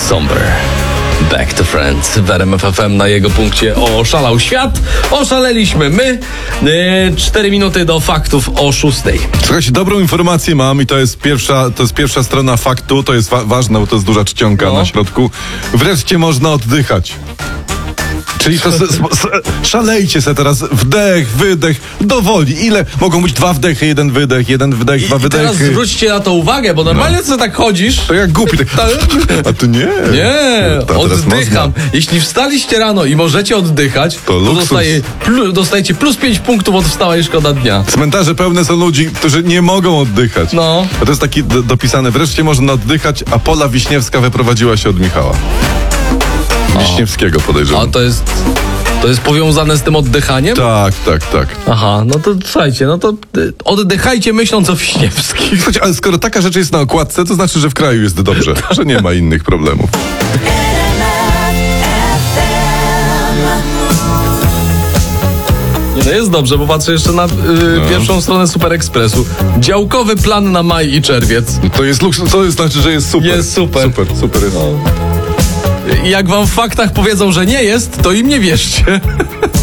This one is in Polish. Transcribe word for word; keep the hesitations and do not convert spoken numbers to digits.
Somber. Back to Friends w R M F F M. Na jego punkcie oszalał świat. Oszaleliśmy my. Yy, cztery minuty do faktów o szóstej. Słuchajcie, dobrą informację mam i to jest pierwsza, to jest pierwsza strona faktu. To jest wa- ważne, bo to jest duża czcionka No. na środku. Wreszcie można oddychać. Czyli to s- s- s- szalejcie se teraz, wdech, wydech, dowoli. Ile? Mogą być dwa wdechy, jeden wydech, jeden wdech, I, dwa I teraz wydechy. zwróćcie na to uwagę, bo normalnie no. co tak chodzisz. To jak głupi. Tak. A tu nie. Nie, To teraz oddycham. można. Jeśli wstaliście rano i możecie oddychać, to, luksus. dostaje, plu, dostajecie plus pięć punktów od wstałej szkoda dnia. Cmentarze pełne są ludzi, którzy nie mogą oddychać. No. A to jest taki do, dopisane, wreszcie można oddychać, a Pola Wiśniewska wyprowadziła się od Michała. Wiśniewskiego A podejrzewam. to jest, to jest powiązane z tym oddychaniem? Tak, tak, tak. Aha, no to słuchajcie, no to y, oddychajcie myśląc o Wiśniewskich. Słuchajcie, ale skoro taka rzecz jest na okładce, to znaczy, że w kraju jest dobrze, że nie ma innych problemów. Nie, no jest dobrze, bo patrzę jeszcze na y, No. pierwszą stronę Super Expressu. Działkowy plan na maj i czerwiec. To jest luksus, to jest znaczy, że jest super. Jest super. Super, super jest. I jak wam w faktach powiedzą, że nie jest, to im nie wierzcie.